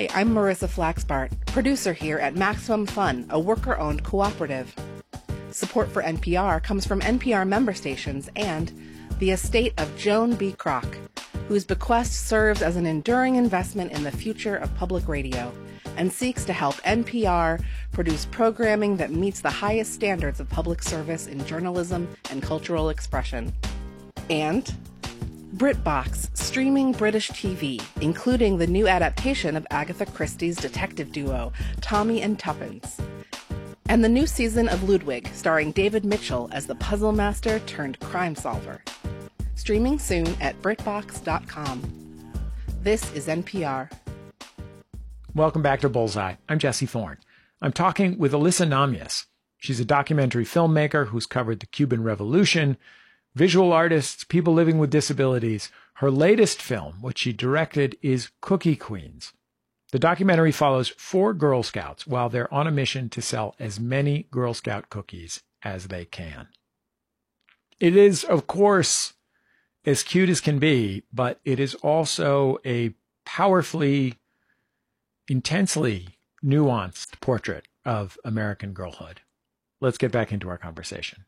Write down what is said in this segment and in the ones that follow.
Hi, I'm Marissa Flaxbart, producer here at Maximum Fun, a worker-owned cooperative. Support for NPR comes from NPR member stations and the estate of Joan B. Kroc, whose bequest serves as an enduring investment in the future of public radio and seeks to help NPR produce programming that meets the highest standards of public service in journalism and cultural expression. And BritBox, streaming British TV, including the new adaptation of Agatha Christie's detective duo, Tommy and Tuppence. And the new season of Ludwig, starring David Mitchell as the puzzle master turned crime solver. Streaming soon at BritBox.com. This is NPR. Welcome back to Bullseye. I'm Jesse Thorne. I'm talking with Alyssa Namias. She's a documentary filmmaker who's covered the Cuban Revolution, visual artists, people living with disabilities. Her latest film, which she directed, is Cookie Queens. The documentary follows 4 Girl Scouts while they're on a mission to sell as many Girl Scout cookies as they can. It is, of course, as cute as can be, but it is also a powerfully, intensely nuanced portrait of American girlhood. Let's get back into our conversation.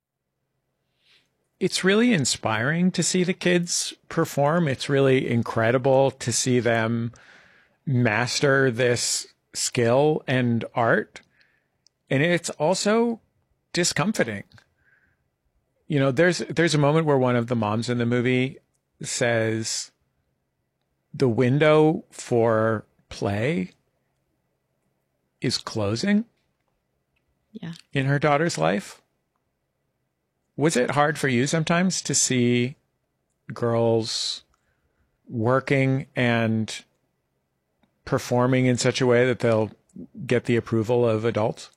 It's really inspiring to see the kids perform. It's really incredible to see them master this skill and art. And it's also discomforting. You know, there's a moment where one of the moms in the movie says the window for play is closing in her daughter's life. Was it hard for you sometimes to see girls working and performing in such a way that they'll get the approval of adults?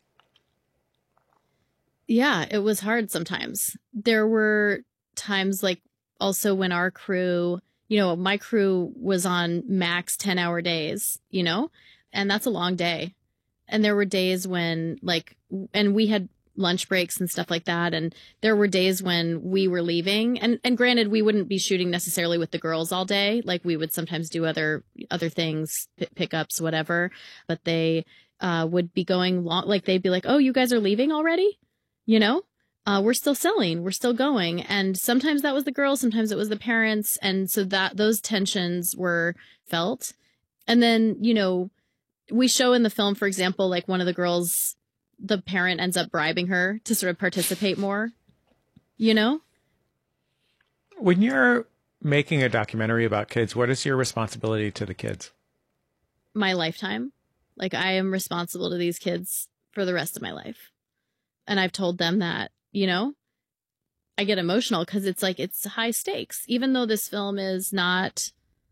Yeah, it was hard sometimes. There were times like also when our crew, you know, my crew was on max 10-hour days, you know, and that's a long day. And there were days when and we had lunch breaks and stuff like that. And there were days when we were leaving and granted, we wouldn't be shooting necessarily with the girls all day. Like we would sometimes do other things, pickups, whatever, but they would be going long. Like they'd be like, oh, you guys are leaving already? You know, we're still selling, we're still going. And sometimes that was the girls, sometimes it was the parents. And so that those tensions were felt. And then, you know, we show in the film, for example, like one of the girls, the parent ends up bribing her to sort of participate more, you know? When you're making a documentary about kids, what is your responsibility to the kids? My lifetime. Like I am responsible to these kids for the rest of my life. And I've told them that, you know, I get emotional because it's like, it's high stakes, even though this film is not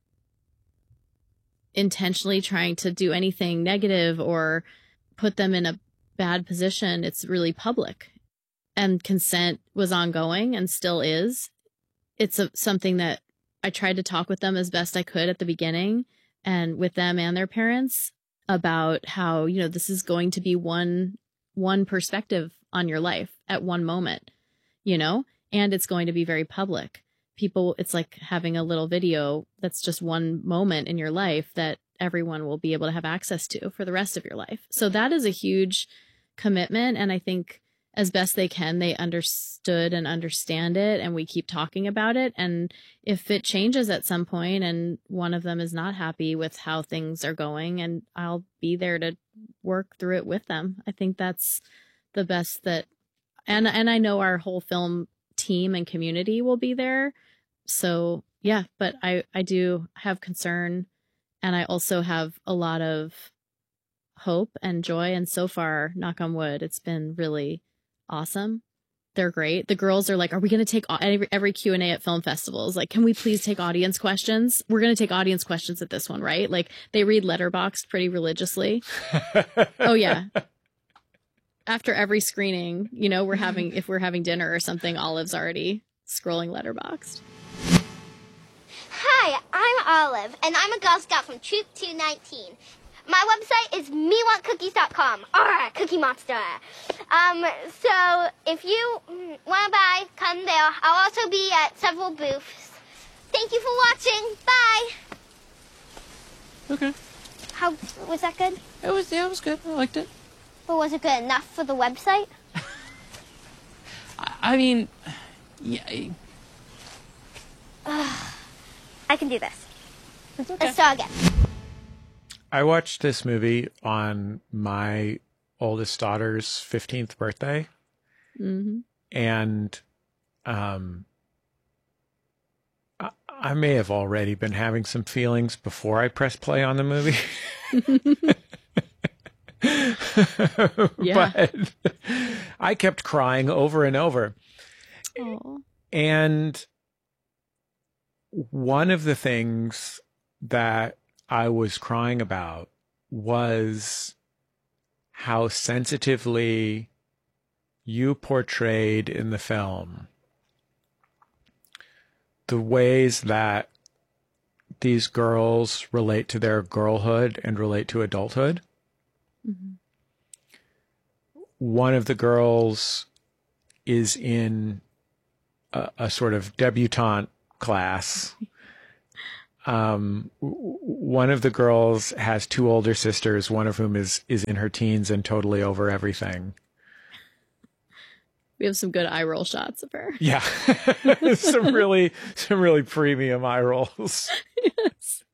intentionally trying to do anything negative or put them in a bad position. It's really public, and consent was ongoing and still is. It's something that I tried to talk with them as best I could at the beginning and with them and their parents about how, you know, this is going to be one perspective on your life at one moment, you know, and it's going to be very public. People, it's like having a little video that's just one moment in your life that everyone will be able to have access to for the rest of your life. So that is a huge commitment. And I think as best they can, they understood and understand it. And we keep talking about it. And if it changes at some point and one of them is not happy with how things are going, and I'll be there to work through it with them. I think that's the best that, and I know our whole film team and community will be there. So yeah, but I do have concern, and I also have a lot of hope and joy. And so far, knock on wood, it's been really awesome. They're great. The girls are like, are we going to take every Q&A at film festivals? Like, can we please take audience questions? We're going to take audience questions at this one, right? Like they read Letterboxd pretty religiously. Oh yeah. After every screening, you know, if we're having dinner or something, Olive's already scrolling Letterboxd. Hi, I'm Olive, and I'm a Girl Scout from Troop 219. My website is mewantcookies.com. Cookie Monster. So if you want to buy, come there. I'll also be at several booths. Thank you for watching. Bye. Okay. How was that good? It was good. I liked it. But was it good enough for the website? I mean, yeah. I can do this. It's okay. Let's start again. I watched this movie on my oldest daughter's 15th birthday. Mm-hmm. And I may have already been having some feelings before I pressed play on the movie. Yeah. But I kept crying over and over. Aww. And one of the things that I was crying about was how sensitively you portrayed in the film the ways that these girls relate to their girlhood and relate to adulthood. Mm-hmm. One of the girls is in a sort of debutante class. One of the girls has two older sisters, one of whom is in her teens and totally over everything. We have some good eye roll shots of her. Yeah. some really premium eye rolls. Yes.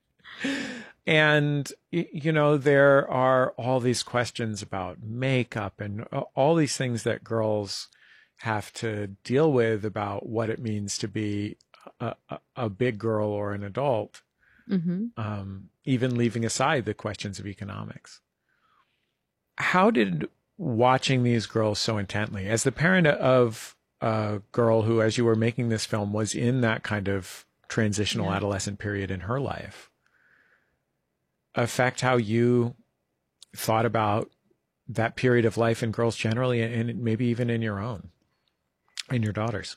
And, you know, there are all these questions about makeup and all these things that girls have to deal with about what it means to be a big girl or an adult, Mm-hmm. Even leaving aside the questions of economics. How did watching these girls so intently, as the parent of a girl who, as you were making this film, was in that kind of transitional adolescent period in her life, affect how you thought about that period of life in girls generally, and maybe even in your own, in your daughters?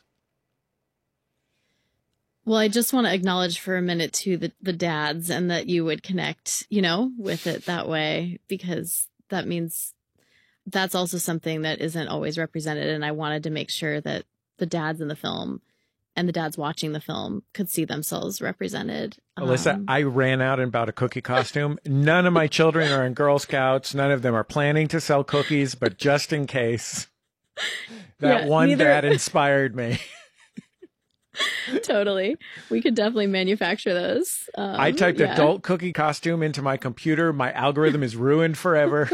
Well, I just want to acknowledge for a minute too the dads, and that you would connect, you know, with it that way, because that means that's also something that isn't always represented. And I wanted to make sure that the dads in the film and the dads watching the film could see themselves represented. Alyssa, I ran out and bought a cookie costume. None of my children are in Girl Scouts. None of them are planning to sell cookies, but just in case, that one dad inspired me. Totally. We could definitely manufacture those. I typed adult cookie costume into my computer. My algorithm is ruined forever.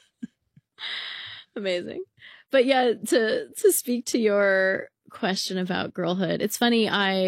Amazing. But yeah, to speak to your question about girlhood, it's funny.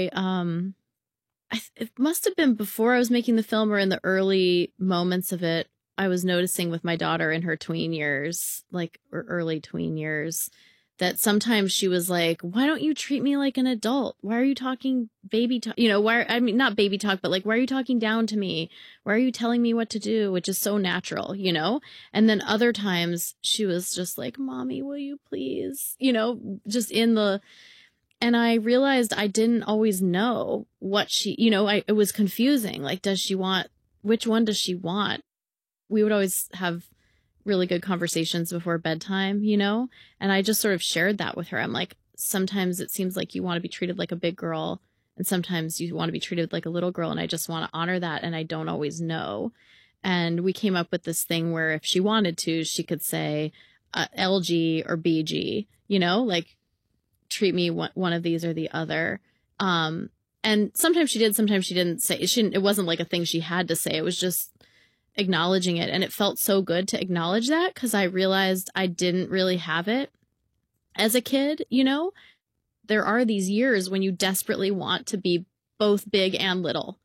It must have been before I was making the film or in the early moments of it, I was noticing with my daughter in her tween years, like, or early tween years, that sometimes she was like, why don't you treat me like an adult? Why are you talking baby talk? You know, not baby talk, but like, why are you talking down to me? Why are you telling me what to do? Which is so natural, you know? And then other times she was just like, Mommy, will you please? You know, just and I realized I didn't always know what she, you know, it was confusing. Like, which one does she want? We would always have really good conversations before bedtime, you know? And I just sort of shared that with her. I'm like, sometimes it seems like you want to be treated like a big girl, and sometimes you want to be treated like a little girl. And I just want to honor that. And I don't always know. And we came up with this thing where if she wanted to, she could say LG or BG, you know, like, treat me one of these or the other. And sometimes she did, sometimes she didn't say it. It wasn't like a thing she had to say. It was just acknowledging it. And it felt so good to acknowledge that, because I realized I didn't really have it as a kid. You know, there are these years when you desperately want to be both big and little.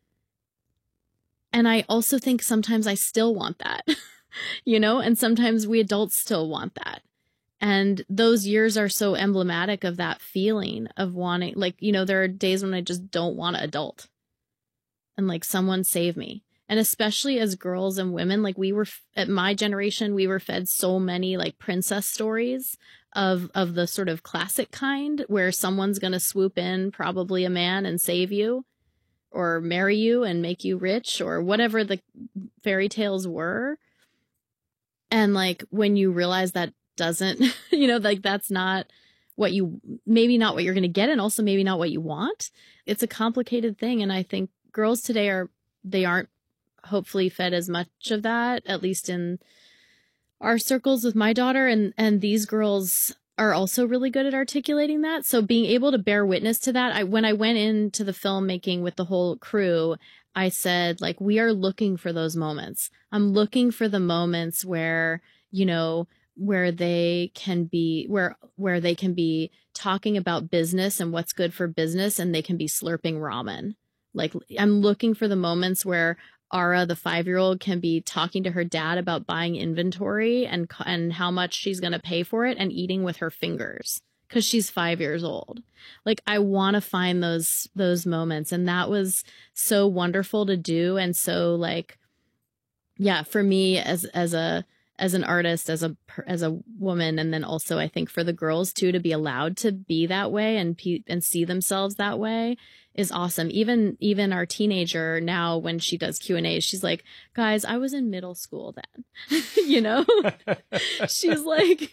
And I also think sometimes I still want that, you know, and sometimes we adults still want that. And those years are so emblematic of that feeling of wanting, like, you know, there are days when I just don't want to adult, and like, someone save me. And especially as girls and women, like, we were at my generation, we were fed so many like princess stories of the sort of classic kind where someone's going to swoop in, probably a man, and save you or marry you and make you rich or whatever the fairy tales were. And like, when you realize that doesn't, you know, like, that's not what maybe not what you're going to get, and also maybe not what you want. It's a complicated thing. And I think girls today aren't hopefully fed as much of that, at least in our circles with my daughter. And these girls are also really good at articulating that. So being able to bear witness to that, when I went into the filmmaking with the whole crew, I said, like, we are looking for those moments. I'm looking for the moments where, you know, where they can be, where they can be talking about business and what's good for business, and they can be slurping ramen. Like, I'm looking for the moments where Ara, the 5-year-old, can be talking to her dad about buying inventory and how much she's going to pay for it, and eating with her fingers because she's 5 years old. Like, I want to find those moments. And that was so wonderful to do. And so, like, yeah, for me as an artist, as a woman, and then also I think for the girls too, to be allowed to be that way and see themselves that way is awesome. Even our teenager now, when she does Q&A, she's like, guys, I was in middle school then, you know, she's like,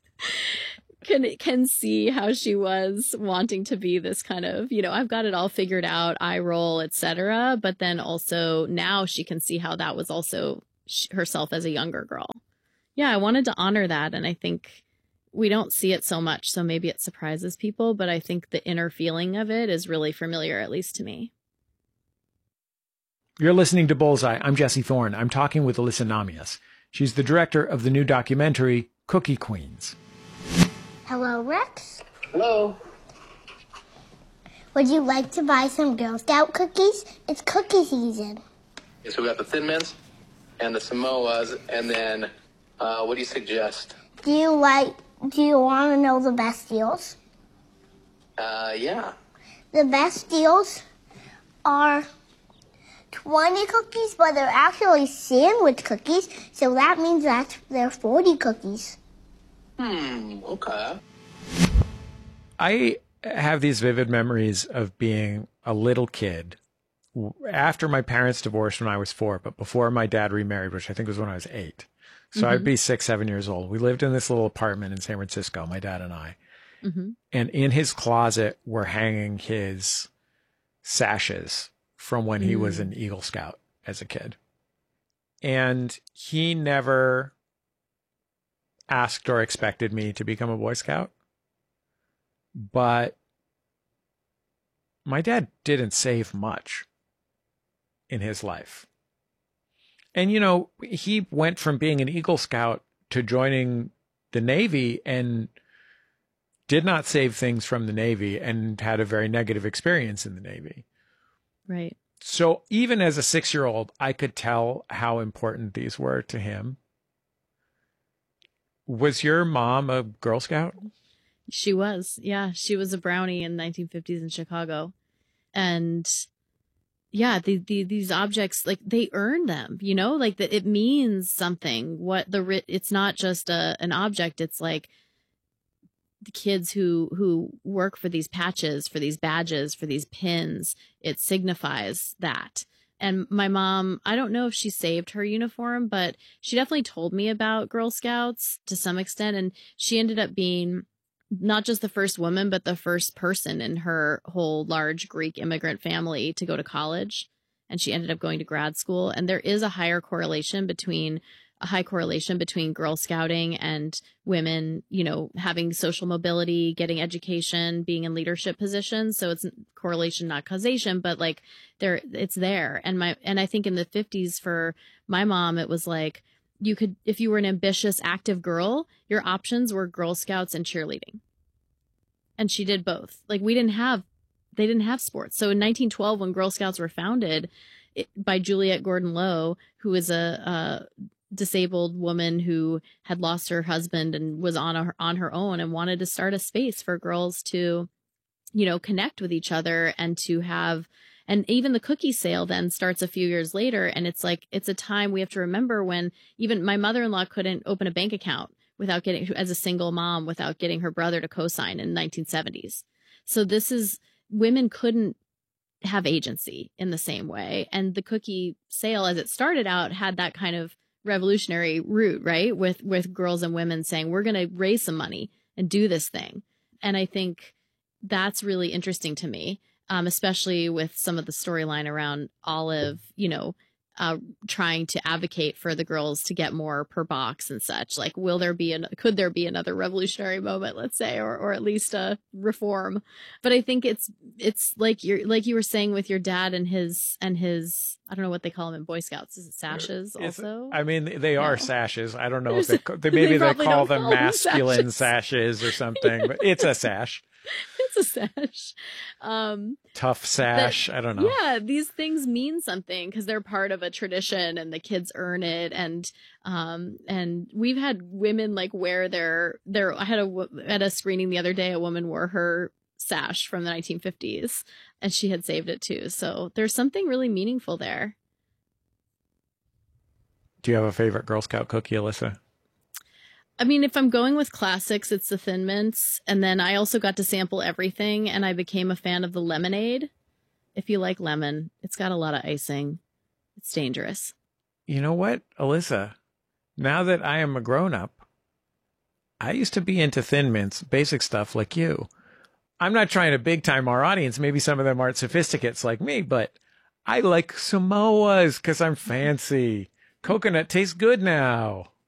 can see how she was wanting to be this kind of, you know, I've got it all figured out, eye roll, etc. But then also now she can see how that was also herself as a younger girl. Yeah, I wanted to honor that. And I think we don't see it so much, so maybe it surprises people, but I think the inner feeling of it is really familiar, at least to me. You're listening to Bullseye. I'm Jesse Thorne. I'm talking with Alyssa Namias. She's the director of the new documentary, Cookie Queens. Hello, Rex. Hello. Would you like to buy some Girl Scout cookies? It's cookie season. Okay, so we got the Thin Mints and the Samoas, and then what do you suggest? Do you want to know the best deals? Yeah. The best deals are 20 cookies, but they're actually sandwich cookies, so that means that they're 40 cookies. Okay. I have these vivid memories of being a little kid after my parents divorced when I was 4, but before my dad remarried, which I think was when I was 8. So I'd be 6, 7 years old. We lived in this little apartment in San Francisco, my dad and I. And in his closet were hanging his sashes from when he was an Eagle Scout as a kid. And he never asked or expected me to become a Boy Scout. But my dad didn't save much in his life. And, you know, he went from being an Eagle Scout to joining the Navy and did not save things from the Navy and had a very negative experience in the Navy. Right. So even as a 6-year-old, I could tell how important these were to him. Was your mom a Girl Scout? She was. Yeah. She was a brownie in the 1950s in Chicago. And yeah, these objects, like, they earn them, you know, like that it means something. It's not just an object. It's like the kids who work for these patches, for these badges, for these pins, it signifies that. And my mom, I don't know if she saved her uniform, but she definitely told me about Girl Scouts to some extent. And she ended up being not just the first woman, but the first person in her whole large Greek immigrant family to go to college. And she ended up going to grad school. And there is a high correlation between Girl Scouting and women, you know, having social mobility, getting education, being in leadership positions. So it's correlation, not causation, but like it's there. And I think in the 50s for my mom, it was like, you could, if you were an ambitious, active girl, your options were Girl Scouts and cheerleading. And she did both. Like, they didn't have sports. So in 1912, when Girl Scouts were founded by Juliette Gordon Low, who is a disabled woman who had lost her husband and was on her own and wanted to start a space for girls to, you know, connect with each other and to have. And even the cookie sale then starts a few years later. And it's like, it's a time we have to remember when even my mother-in-law couldn't open a bank account without getting, as a single mom, without getting her brother to co-sign in the 1970s. So women couldn't have agency in the same way. And the cookie sale, as it started out, had that kind of revolutionary route, right? With girls and women saying, we're going to raise some money and do this thing. And I think that's really interesting to me. Especially with some of the storyline around Olive, you know, trying to advocate for the girls to get more per box and such. Like, could there be another revolutionary moment, let's say, or at least a reform? But I think it's like you were saying with your dad and his I don't know what they call them in Boy Scouts. Is it sashes also? I mean, they are sashes. I don't know if They maybe they probably call don't them call them masculine sashes or something, but it's a sash. It's a sash. Tough sash. I don't know. Yeah, these things mean something because they're part of a tradition and the kids earn it. And we've had women like wear their I had at a screening the other day, a woman wore her sash from the 1950s and she had saved it too. So there's something really meaningful there. Do you have a favorite Girl Scout cookie, Alyssa? I mean, if I'm going with classics, it's the Thin Mints. And then I also got to sample everything and I became a fan of the lemonade. If you like lemon, it's got a lot of icing. It's dangerous. You know what, Alyssa? Now that I am a grown-up, I used to be into Thin Mints, basic stuff like you. I'm not trying to big-time our audience. Maybe some of them aren't sophisticates like me, but I like Samoas because I'm fancy. Coconut tastes good now.